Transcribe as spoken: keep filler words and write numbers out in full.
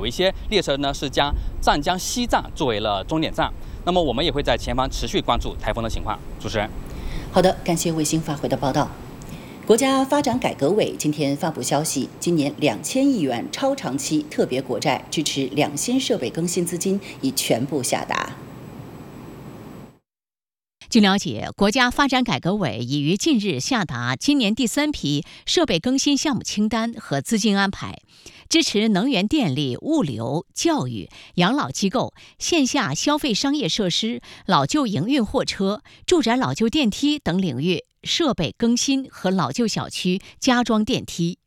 有一些列车呢是将湛江西站作为了终点站。那么我们也会在前方持续关注台风的情况。主持人， 好的，感谢卫星发回的报道。国家发展改革委今天发布消息，今年两千亿元超长期特别国债支持两新设备更新资金已全部下达。 据了解，国家发展改革委已于近日下达今年第三批设备更新项目清单和资金安排，支持能源电力、物流、教育、养老机构、线下消费商业设施、老旧营运货车、住宅老旧电梯等领域设备更新和老旧小区加装电梯。